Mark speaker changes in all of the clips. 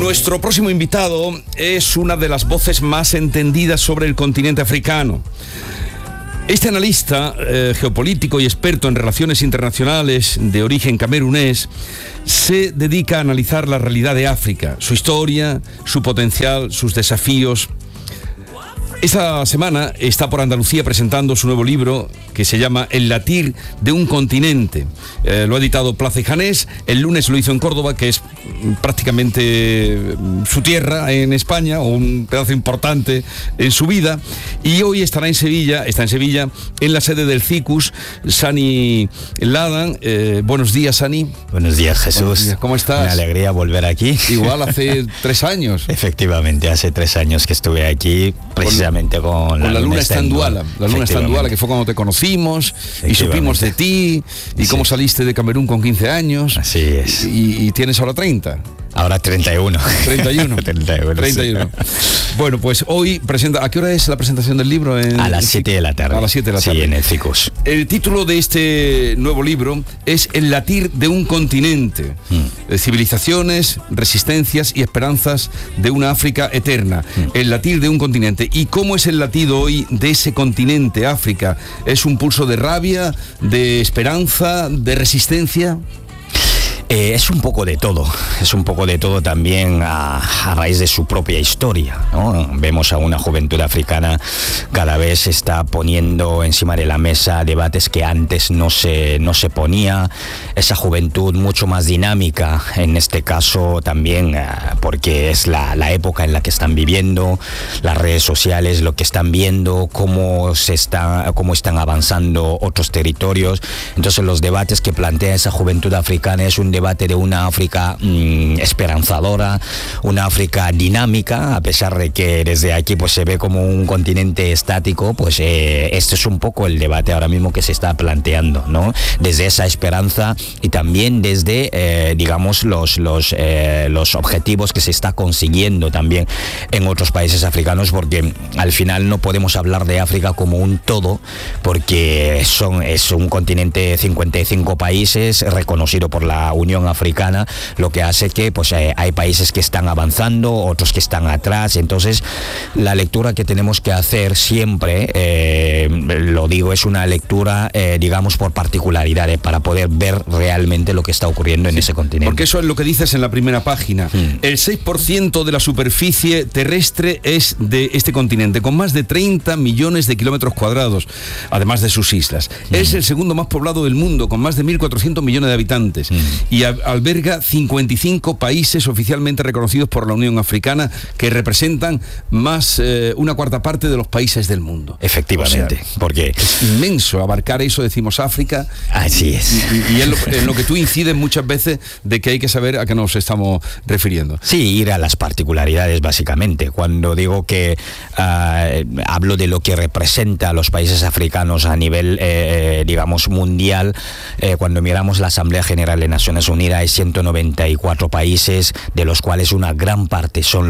Speaker 1: Nuestro próximo invitado es una de las voces más entendidas sobre el continente africano. Este analista geopolítico y experto en relaciones internacionales de origen camerunés se dedica a analizar la realidad de África, su historia, su potencial, sus desafíos. Esta semana está por Andalucía presentando su nuevo libro que se llama El latir de un continente. Lo ha editado Plaza y Janés. El lunes lo hizo en Córdoba, que es prácticamente su tierra en España, o un pedazo importante en su vida. Y hoy está en Sevilla, en la sede del CICUS, Sani Ladan. Buenos días, Sani.
Speaker 2: Buenos días, Jesús.
Speaker 1: Buenos días. ¿Cómo estás?
Speaker 2: Una alegría volver aquí.
Speaker 1: Igual hace 3 años.
Speaker 2: Efectivamente, hace 3 años que estuve aquí, precisamente con la Luna
Speaker 1: Estanduala. La Luna Estanduala, que fue cuando te conocimos y supimos de ti y cómo saliste de Camerún con 15 años.
Speaker 2: Así es.
Speaker 1: Y tienes ahora 30.
Speaker 2: Ahora 31.
Speaker 1: 31.
Speaker 2: 31.
Speaker 1: Sí. Bueno, pues hoy presenta. ¿A qué hora es la presentación del libro?
Speaker 2: A las 7 de la tarde.
Speaker 1: A las 7 de la tarde.
Speaker 2: Sí, en el CICUS.
Speaker 1: El título de este nuevo libro es El latir de un continente. Civilizaciones, resistencias y esperanzas de una África eterna. El latir de un continente. ¿Y cómo es el latido hoy de ese continente, África? ¿Es un pulso de rabia, de esperanza, de resistencia?
Speaker 2: Es un poco de todo también a raíz de su propia historia, ¿no? Vemos a una juventud africana cada vez está poniendo encima de la mesa debates que antes no se ponía, esa juventud mucho más dinámica, en este caso también porque es la época en la que están viviendo, las redes sociales, lo que están viendo, cómo están avanzando otros territorios. Entonces los debates que plantea esa juventud africana es un debate de una África esperanzadora, una África dinámica, a pesar de que desde aquí pues se ve como un continente estático. Pues este es un poco el debate ahora mismo que se está planteando, ¿no? Desde esa esperanza y también desde digamos los objetivos que se está consiguiendo también en otros países africanos, porque al final no podemos hablar de África como un todo, porque es un continente de 55 países reconocido por la Unión Africana, lo que hace que pues hay países que están avanzando, otros que están atrás. Entonces la lectura que tenemos que hacer siempre, lo digo, es una lectura digamos por particularidades, para poder ver realmente lo que está ocurriendo en ese continente.
Speaker 1: Porque eso es lo que dices en la primera página. El 6% de la superficie terrestre es de este continente, con más de 30 millones de kilómetros cuadrados, además de sus islas. Es el segundo más poblado del mundo, con más de 1.400 millones de habitantes. Y alberga 55 países oficialmente reconocidos por la Unión Africana, que representan más una cuarta parte de los países del mundo.
Speaker 2: Efectivamente,
Speaker 1: o sea,
Speaker 2: porque
Speaker 1: es inmenso abarcar eso, decimos África.
Speaker 2: Así es.
Speaker 1: Y en lo que tú incides muchas veces, de que hay que saber a qué nos estamos refiriendo.
Speaker 2: Sí, ir a las particularidades básicamente. Cuando digo que hablo de lo que representa a los países africanos a nivel digamos mundial, cuando miramos la Asamblea General de Naciones Unidas, hay 194 países, de los cuales una gran parte son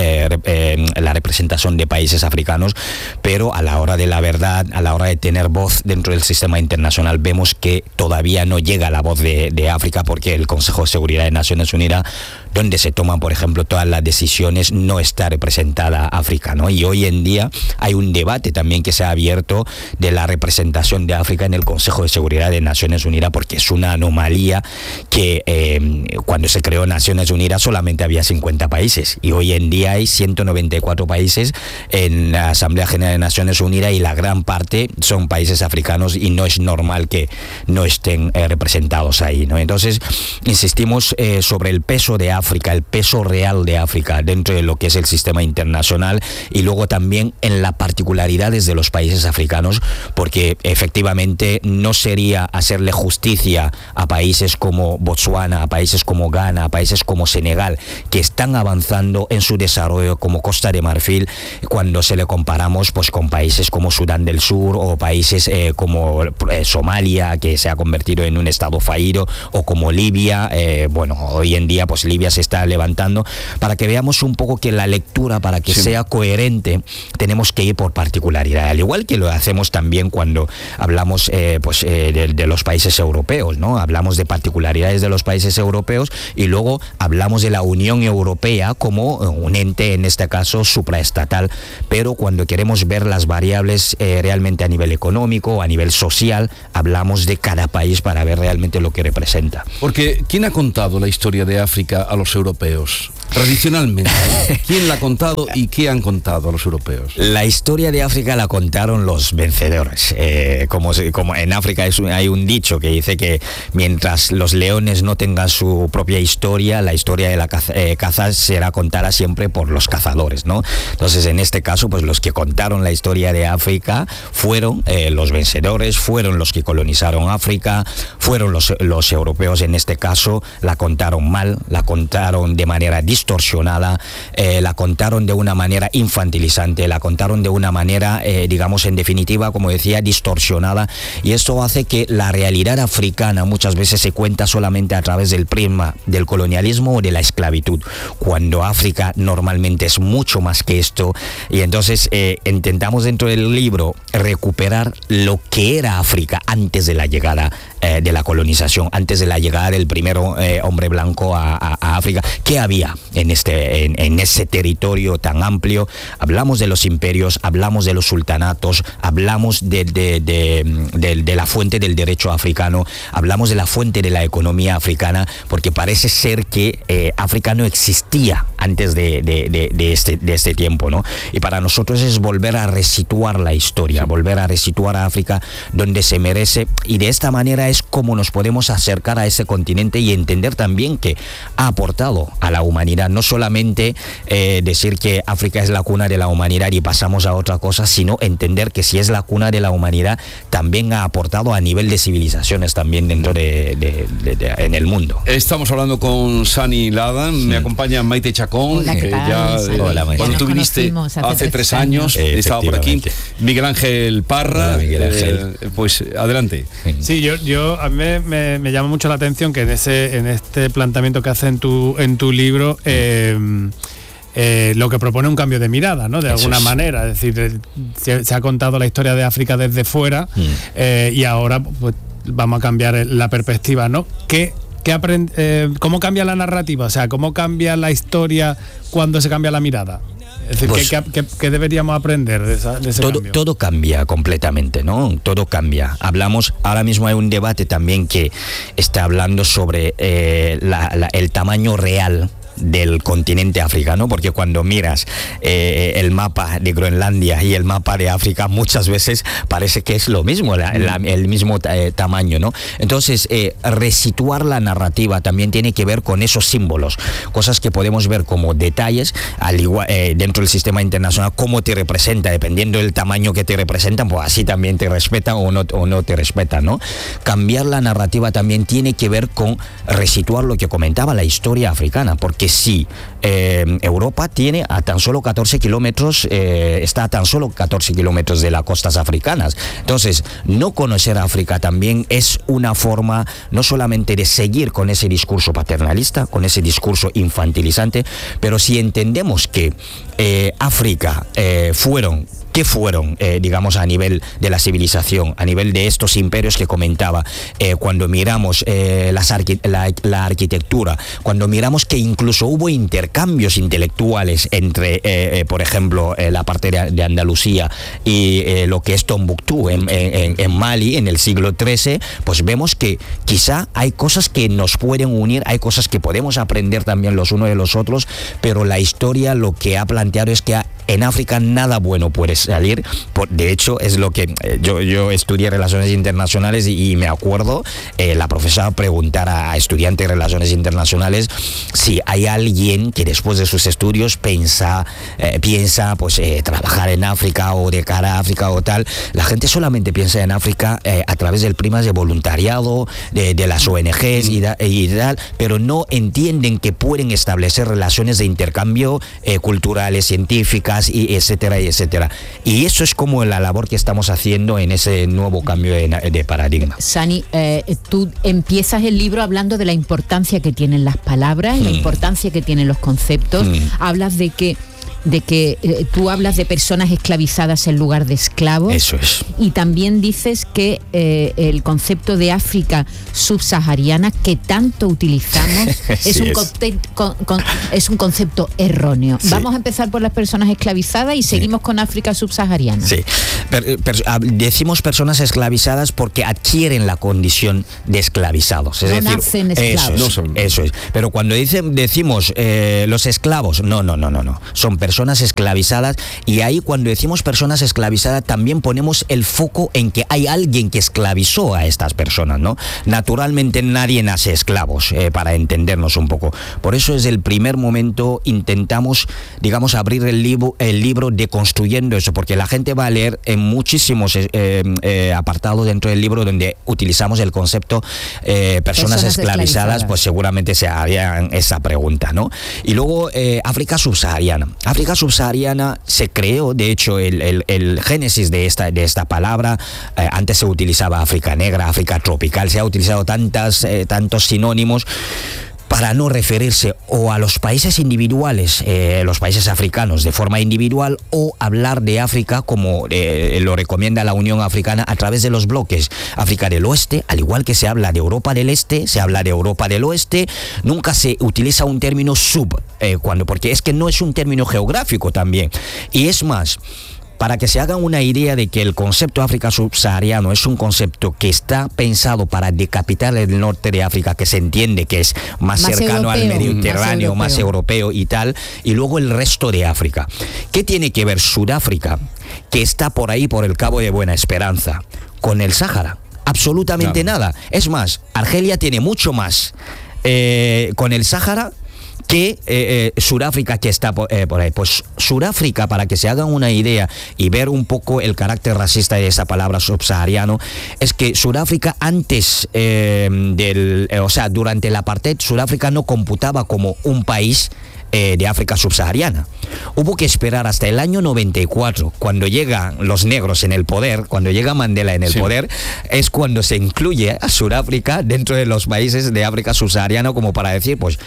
Speaker 2: la representación de países africanos, pero a la hora de la verdad, a la hora de tener voz dentro del sistema internacional, vemos que todavía no llega la voz de África, porque el Consejo de Seguridad de Naciones Unidas, donde se toman, por ejemplo, todas las decisiones, no está representada África, ¿no? Y hoy en día hay un debate también que se ha abierto de la representación de África en el Consejo de Seguridad de Naciones Unidas, porque es una anomalía que cuando se creó Naciones Unidas solamente había 50 países y hoy en día hay 194 países en la Asamblea General de Naciones Unidas, y la gran parte son países africanos, y no es normal que no estén representados ahí, ¿no? Entonces insistimos sobre el peso de África, el peso real de África dentro de lo que es el sistema internacional, y luego también en las particularidades de los países africanos, porque efectivamente no sería hacerle justicia a países como Botswana, a países como Ghana, a países como Senegal, que están avanzando en su desarrollo, como Costa de Marfil, cuando se le comparamos pues con países como Sudán del Sur, o países como Somalia, que se ha convertido en un estado fallido, o como Libia. Bueno, hoy en día pues Libia ya se está levantando, para que veamos un poco que la lectura, para que sea coherente, tenemos que ir por particularidad, al igual que lo hacemos también cuando hablamos de los países europeos, ¿no? Hablamos de particularidades de los países europeos y luego hablamos de la Unión Europea como un ente, en este caso supraestatal, pero cuando queremos ver las variables realmente a nivel económico, a nivel social, hablamos de cada país para ver realmente lo que representa.
Speaker 1: Porque ¿quién ha contado la historia de África a los europeos? Tradicionalmente, ¿quién la ha contado y qué han contado a los europeos?
Speaker 2: La historia de África la contaron los vencedores. Como en África hay un dicho que dice que mientras los leones no tengan su propia historia, la historia de la caza será contada siempre por los cazadores, ¿no? Entonces, en este caso, pues los que contaron la historia de África fueron los vencedores, fueron los que colonizaron África, fueron los europeos. En este caso, la contaron mal, la contaron de manera distorsionada, la contaron de una manera infantilizante, la contaron de una manera, digamos, en definitiva, como decía, distorsionada, y esto hace que la realidad africana muchas veces se cuenta solamente a través del prisma del colonialismo o de la esclavitud, cuando África normalmente es mucho más que esto. Y entonces intentamos dentro del libro recuperar lo que era África antes de la llegada de la colonización, antes de la llegada del primer hombre blanco a África. ¿Qué había en ese territorio tan amplio? Hablamos de los imperios, hablamos de los sultanatos, hablamos de la fuente del derecho africano, hablamos de la fuente de la economía africana, porque parece ser que África no existía antes de este tiempo, ¿no? Y para nosotros es volver a resituar la historia, volver a resituar a África donde se merece, y de esta manera es como nos podemos acercar a ese continente y entender también que ha aportado a la humanidad. No solamente decir que África es la cuna de la humanidad y pasamos a otra cosa, sino entender que si es la cuna de la humanidad, también ha aportado a nivel de civilizaciones también dentro en el mundo.
Speaker 1: Estamos hablando con Sani Ladan, me acompaña Maite Chacón.
Speaker 3: Hola, ¿qué tal?
Speaker 2: Hola, Maite.
Speaker 1: Cuando tú viniste hace 3 años, estaba por aquí. Miguel Ángel Parra.
Speaker 2: Hola, Miguel Ángel.
Speaker 1: Pues adelante.
Speaker 4: Sí, a mí me llama mucho la atención que en este planteamiento que hace en tu libro, lo que propone un cambio de mirada, ¿no? De alguna manera, es decir, se ha contado la historia de África desde fuera, y ahora pues vamos a cambiar la perspectiva, ¿no? ¿Cómo cambia la narrativa? O sea, ¿cómo cambia la historia cuando se cambia la mirada? Es decir, pues, ¿qué deberíamos aprender de ese cambio?
Speaker 2: Todo cambia completamente, ¿no? Todo cambia. Ahora mismo hay un debate también que está hablando sobre el tamaño real del continente africano, porque cuando miras el mapa de Groenlandia y el mapa de África, muchas veces parece que es lo mismo, el mismo tamaño, ¿no? Entonces, resituar la narrativa también tiene que ver con esos símbolos, cosas que podemos ver como detalles, al igual dentro del sistema internacional, cómo te representa, dependiendo del tamaño que te representan, pues así también te respetan o no te respetan, ¿no? Cambiar la narrativa también tiene que ver con resituar lo que comentaba la historia africana, porque si Europa tiene a tan solo 14 kilómetros, está a tan solo 14 kilómetros de las costas africanas. Entonces, no conocer África también es una forma no solamente de seguir con ese discurso paternalista, con ese discurso infantilizante, pero si entendemos que África fueron, digamos, a nivel de la civilización, a nivel de estos imperios que comentaba, cuando miramos la arquitectura, cuando miramos que incluso hubo intercambios intelectuales entre, por ejemplo, la parte de Andalucía y lo que es Tombuctú en Mali en el siglo XIII, pues vemos que quizá hay cosas que nos pueden unir, hay cosas que podemos aprender también los unos de los otros, pero la historia lo que ha planteado es que en África nada bueno puede salir. De hecho, es lo que yo estudié Relaciones Internacionales y me acuerdo la profesora preguntar a estudiantes de Relaciones Internacionales si hay alguien que después de sus estudios piensa pues trabajar en África o de cara a África o tal. La gente solamente piensa en África a través del prisma de voluntariado, de las ONGs y tal, pero no entienden que pueden establecer relaciones de intercambio culturales, científicas, gas, y etcétera, y etcétera. Y eso es como la labor que estamos haciendo en ese nuevo cambio de paradigma.
Speaker 3: Sani, tú empiezas el libro hablando de la importancia que tienen las palabras, la importancia que tienen los conceptos. Hablas de que tú hablas de personas esclavizadas en lugar de esclavos.
Speaker 2: Eso es.
Speaker 3: Y también dices que el concepto de África subsahariana que tanto utilizamos es un concepto erróneo. Sí. Vamos a empezar por las personas esclavizadas y seguimos con África subsahariana.
Speaker 2: Sí. Decimos personas esclavizadas porque adquieren la condición de esclavizados. Es decir,
Speaker 3: nacen esclavos.
Speaker 2: Eso es. Pero cuando decimos los esclavos, no. Son personas esclavizadas, y ahí cuando decimos personas esclavizadas también ponemos el foco en que hay alguien que esclavizó a estas personas, ¿no? Naturalmente nadie nace esclavos, para entendernos un poco. Por eso desde el primer momento intentamos, digamos, abrir el libro deconstruyendo eso, porque la gente va a leer en muchísimos apartados dentro del libro donde utilizamos el concepto personas esclavizadas, pues seguramente se harían esa pregunta, ¿no? Y luego África subsahariana. África subsahariana se creó, de hecho, el génesis de esta palabra, antes se utilizaba África negra, África tropical, se ha utilizado tantos sinónimos para no referirse o a los países individuales, los países africanos de forma individual, o hablar de África como lo recomienda la Unión Africana a través de los bloques. África del Oeste, al igual que se habla de Europa del Este, se habla de Europa del Oeste, nunca se utiliza un término porque es que no es un término geográfico también. Y es más, para que se hagan una idea de que el concepto África subsahariano es un concepto que está pensado para decapitar el norte de África, que se entiende que es más cercano europeo, al Mediterráneo, más europeo y tal, y luego el resto de África. ¿Qué tiene que ver Sudáfrica, que está por ahí por el Cabo de Buena Esperanza, con el Sáhara? Absolutamente nada. Es más, Argelia tiene mucho más con el Sáhara que Sudáfrica, que está por ahí. Pues Sudáfrica, para que se hagan una idea y ver un poco el carácter racista de esa palabra subsahariano, es que Sudáfrica antes durante el apartheid, Sudáfrica no computaba como un país de África subsahariana. Hubo que esperar hasta el año 94, cuando llegan los negros en el poder, cuando llega Mandela en el poder, es cuando se incluye a Sudáfrica dentro de los países de África subsahariana, como para decir, pues,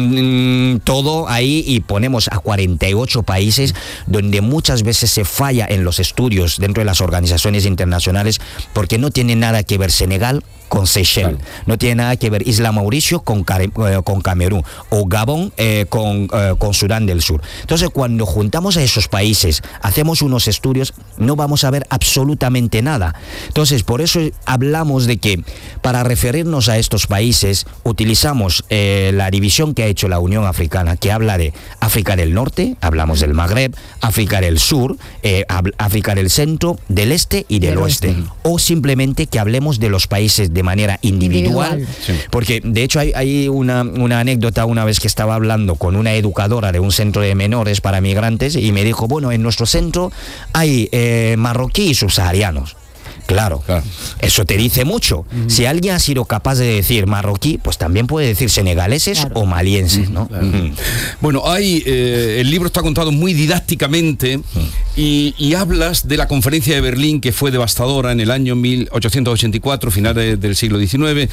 Speaker 2: todo ahí, y ponemos a 48 países donde muchas veces se falla en los estudios dentro de las organizaciones internacionales, porque no tiene nada que ver Senegal con Seychelles, no tiene nada que ver Isla Mauricio con Camerún, o Gabón con Sudán del Sur. Entonces, cuando juntamos a esos países, hacemos unos estudios, no vamos a ver absolutamente nada. Entonces, por eso hablamos de que para referirnos a estos países utilizamos la división que ha hecho la Unión Africana, que habla de África del Norte, hablamos del Magreb, África del Sur, África del Centro, del Este y del Oeste. O simplemente que hablemos de los países de manera individual. Porque de hecho hay una anécdota una vez que estaba hablando con una educadora de un centro de menores para migrantes, y me dijo, bueno, en nuestro centro hay marroquí y subsaharianos. Claro, eso te dice mucho. Si alguien ha sido capaz de decir marroquí, pues también puede decir senegaleses o malienses, ¿no?
Speaker 1: Bueno, el libro está contado muy didácticamente y hablas de la conferencia de Berlín, que fue devastadora en el año 1884, finales del siglo XIX,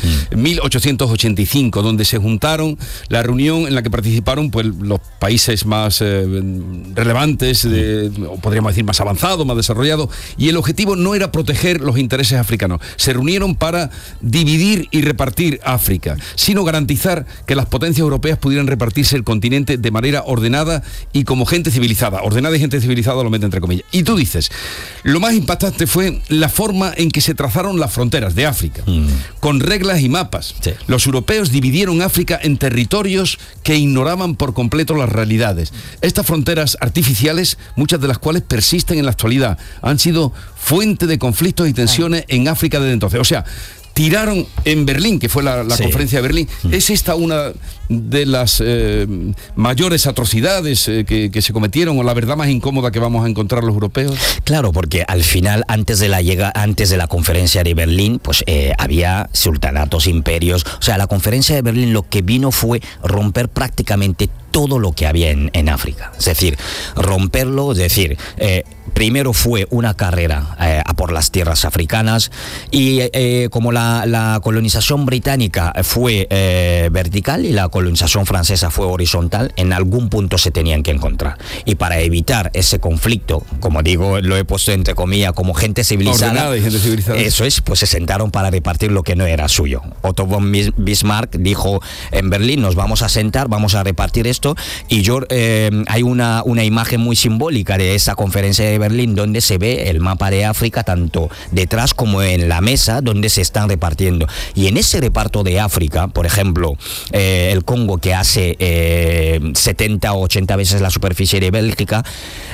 Speaker 1: 1885, donde se juntaron, la reunión en la que participaron, pues, los países más relevantes, o podríamos decir más avanzados, más desarrollados, y el objetivo no era proteger los intereses africanos. Se reunieron para dividir y repartir África, sino garantizar que las potencias europeas pudieran repartirse el continente de manera ordenada y como gente civilizada. Ordenada y gente civilizada lo mete entre comillas. Y tú dices, lo más impactante fue la forma en que se trazaron las fronteras de África, con reglas y mapas. Sí. Los europeos dividieron África en territorios que ignoraban por completo las realidades. Estas fronteras artificiales, muchas de las cuales persisten en la actualidad, han sido fuente de conflictos y tensiones en África desde entonces. O sea, tiraron en Berlín, que fue la conferencia de Berlín. ¿Es esta una de las mayores atrocidades que se cometieron, o la verdad más incómoda que vamos a encontrar los europeos?
Speaker 2: Claro, porque al final, antes de la conferencia de Berlín, pues había sultanatos, imperios. O sea, la conferencia de Berlín lo que vino fue romper prácticamente todo lo que había en África. Es decir, romperlo, es decir, primero fue una carrera a por las tierras africanas y como la colonización británica fue vertical y la colonización francesa fue horizontal, en algún punto se tenían que encontrar. Y para evitar ese conflicto, como digo, lo he puesto entre comillas, como gente civilizada,
Speaker 1: ordenada y gente civilizada,
Speaker 2: eso es, pues se sentaron para repartir lo que no era suyo. Otto von Bismarck dijo en Berlín, nos vamos a sentar, vamos a repartir esto, y hay una imagen muy simbólica de esa conferencia de Berlín donde se ve el mapa de África tanto detrás como en la mesa donde se están repartiendo. Y en ese reparto de África, por ejemplo, el Congo, que hace 70 o 80 veces la superficie de Bélgica,